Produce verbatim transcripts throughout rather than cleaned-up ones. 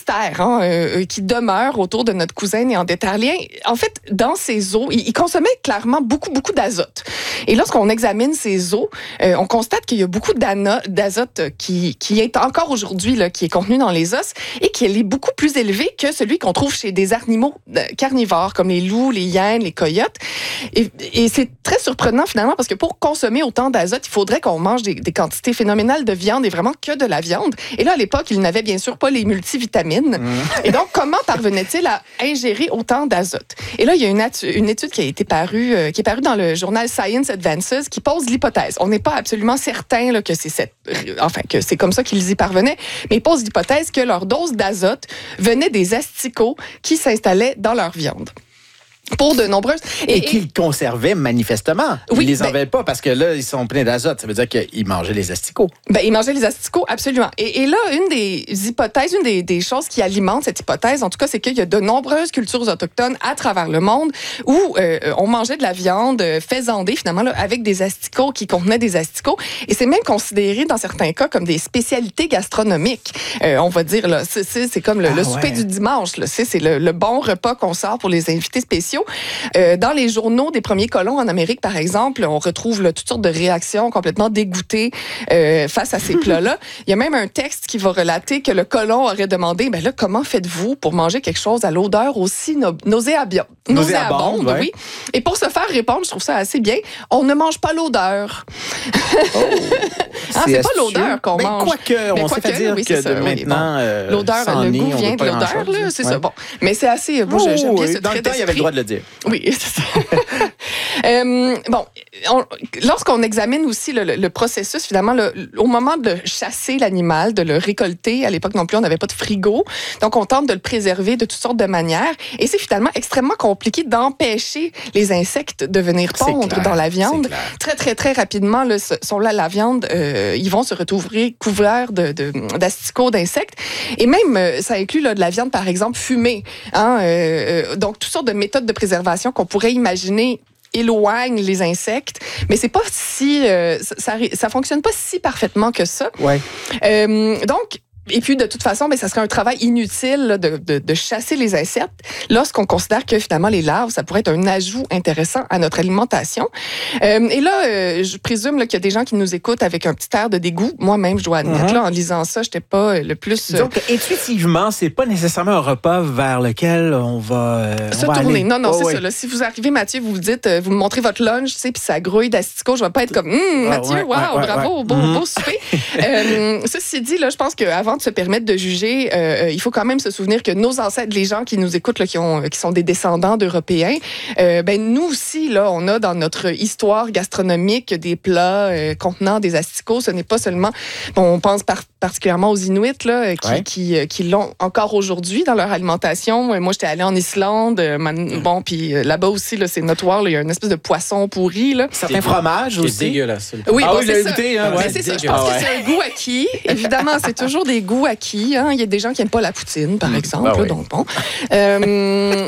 mystère hein, euh, qui demeure autour de notre cousin néandertalien. En fait, dans ses os, il, il consommait clairement beaucoup, beaucoup d'azote. Et lorsqu'on examine ses os, euh, on constate qu'il y a beaucoup d'ana- d'azote qui, qui est encore aujourd'hui, là, qui est contenu dans les os et qui est beaucoup plus élevé que celui qu'on trouve chez des animaux carnivores comme les loups, les hyènes, les coyotes. Et, et c'est très surprenant finalement parce que pour consommer autant d'azote, il faudrait qu'on mange des, des quantités phénoménales de viande et vraiment que de la viande. Et là, à l'époque, il n'avait bien sûr pas les multivitamines. Mmh. Et donc, comment parvenait-il à ingérer autant d'azote? Et là, il y a une, atu- une étude qui a été parue, euh, qui est parue dans le journal Science Advances qui pose l'hypothèse. On n'est pas absolument certain là, que c'est cette, enfin que c'est comme ça qu'ils y parvenaient, mais ils posent l'hypothèse que leur dose d'azote venait des asticots qui s'installaient dans leur viande. Pour de nombreuses... Et, et qu'ils conservaient manifestement. Ils oui, les ben, enlevaient pas parce que là, ils sont pleins d'azote. Ça veut dire qu'ils mangeaient les asticots. Ben, ils mangeaient les asticots, absolument. Et, et là, une des hypothèses, une des, des choses qui alimente cette hypothèse, en tout cas, c'est qu'il y a de nombreuses cultures autochtones à travers le monde où euh, on mangeait de la viande faisandée, finalement, là, avec des asticots qui contenaient des asticots. Et c'est même considéré, dans certains cas, comme des spécialités gastronomiques. Euh, on va dire, là, c'est, c'est, c'est comme le, ah, le souper ouais. du dimanche. Là, c'est, c'est le, le bon repas qu'on sort pour les invités spéciaux. Euh, dans les journaux des premiers colons en Amérique, par exemple, on retrouve là, toutes sortes de réactions complètement dégoûtées euh, face à ces plats-là. Il y a même un texte qui va relater que le colon aurait demandé, ben là, comment faites-vous pour manger quelque chose à l'odeur aussi no- nauséabonde, nauséabonde, ouais. oui. Et pour se faire répondre, je trouve ça assez bien, on ne mange pas l'odeur. Oh, ah, c'est, c'est pas l'odeur qu'on mais mange. Quoique, on sait dire oui, que ça, de oui, maintenant, bon, euh, l'odeur, le goût vient de l'odeur, là, c'est ouais. ça. Bon, mais c'est assez. Bon, oh, j'aime bien oui. ce Dans le temps, il y avait le droit de le dire. Oui, c'est ça. euh, bon, on, lorsqu'on examine aussi le, le, le processus, finalement, le, au moment de chasser l'animal, de le récolter, à l'époque non plus, on n'avait pas de frigo, donc on tente de le préserver de toutes sortes de manières, et c'est finalement extrêmement compliqué d'empêcher les insectes de venir pondre clair, dans la viande. Très, très, très rapidement, là, sont là la viande, euh, ils vont se retrouver couverts de, de, d'asticots, d'insectes, et même, euh, ça inclut là, de la viande, par exemple, fumée. Hein, euh, donc, toutes sortes de méthodes de préservation qu'on pourrait imaginer éloignent les insectes, mais c'est pas si euh, ça, ça ça fonctionne pas si parfaitement que ça. Ouais. Euh, donc Et puis, de toute façon, ben, ça serait un travail inutile là, de, de, de chasser les insectes lorsqu'on considère que, finalement, les larves, ça pourrait être un ajout intéressant à notre alimentation. Euh, et là, euh, je présume là, qu'il y a des gens qui nous écoutent avec un petit air de dégoût. Moi-même, je dois admettre, mm-hmm. là, en lisant ça, je n'étais pas le plus... Euh... Donc, intuitivement, c'est pas nécessairement un repas vers lequel on va... Euh, se on va tourner. aller. Non, non, oh, c'est oui. ça. Là. Si vous arrivez, Mathieu, vous vous dites, euh, vous me montrez votre lunch, tu sais, puis ça grouille d'asticots, je vais pas être comme, hum, Mathieu, ouais, wow, ouais, bravo, ouais. beau, Mm-hmm. beau souper. euh, ceci dit, là, je pense qu'avant de se permettre de juger, euh, il faut quand même se souvenir que nos ancêtres, les gens qui nous écoutent, là, qui, ont, qui sont des descendants d'Européens, euh, ben nous aussi, là, on a dans notre histoire gastronomique des plats euh, contenant des asticots. Ce n'est pas seulement, bon, on pense par, particulièrement aux Inuits, là, qui, ouais. qui, qui, qui l'ont encore aujourd'hui dans leur alimentation. Moi, j'étais allée en Islande, euh, bon, puis euh, là-bas aussi, là, c'est notoire, là, il y a une espèce de poisson pourri, là. Certains fromages aussi. C'est dégueulasse. Oui, ah bon, oui, c'est je l'ai ça. goûté, hein, ouais. C'est ça. Je pense ah, ouais. que c'est un goût acquis. Évidemment, c'est toujours des goûts acquis. Hein. Il y a des gens qui n'aiment pas la poutine, par exemple. Ben oui. Donc, bon. euh,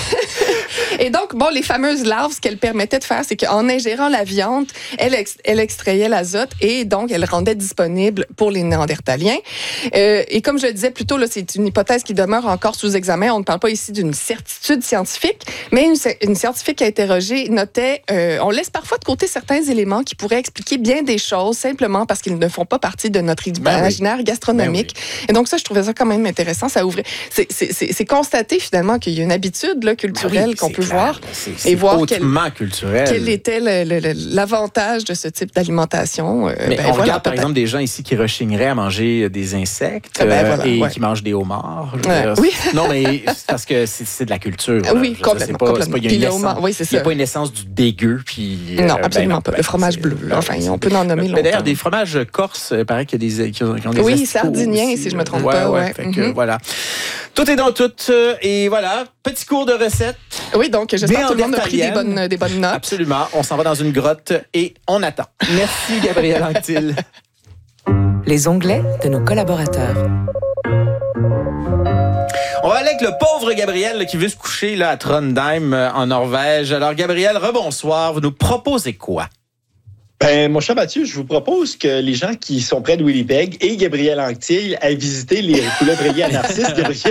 et donc, bon, les fameuses larves, ce qu'elles permettaient de faire, c'est qu'en ingérant la viande, elle, ex- elle extrayait l'azote et donc, elle rendait disponible pour les Néandertaliens. Euh, et comme je le disais plus tôt, là, c'est une hypothèse qui demeure encore sous examen. On ne parle pas ici d'une certitude scientifique, mais une, une scientifique interrogée notait, euh, on laisse parfois de côté certains éléments qui pourraient expliquer bien des choses simplement parce qu'ils ne font pas partie de notre imaginaire ben oui. gastronomique. Ben oui. Et donc ça, je trouvais ça quand même intéressant. Ça ouvrait. C'est, c'est, c'est, c'est constaté finalement qu'il y a une habitude là, culturelle ben oui, qu'on peut clair. voir c'est, c'est et voir hautement quel, culturel. quel était le, le, le, l'avantage de ce type d'alimentation. Euh, Mais ben on voilà, regarde peut-être. par exemple des gens ici qui rechigneraient à manger des insectes ben euh, voilà, et ouais. qui mangent des homards. Ouais. Oui. Non, mais c'est parce que c'est, c'est de la culture. Voilà. Oui, complètement. C'est pas, complètement. C'est pas, il n'y a, homard, oui, a pas une essence du dégueu. Puis, non, euh, absolument ben, pas. ben, le fromage bleu. Là, enfin, on peut en nommer longtemps. D'ailleurs, des fromages corses, il paraît qu'il y a des, qui ont, qui ont des oui, sardiniens, si je ne me trompe ouais, pas. Ouais, ouais. fait mm-hmm. que, voilà. Tout est dans tout. Et voilà, petit cours de recettes. Oui, donc j'espère que tout le monde a pris des bonnes, des bonnes notes. Absolument. On s'en va dans une grotte et on attend. Merci, Gabrielle Anctil. Les onglets de nos collaborateurs. On va aller avec le pauvre Gabriel là, qui veut se coucher là, à Trondheim, euh, en Norvège. Alors, Gabriel, rebonsoir. Vous nous proposez quoi? Ben, mon cher Mathieu, je vous propose que les gens qui sont près de Winnipeg et Gabriel Anctil aillent visiter les couleuvriers à Narcisse. Gabriel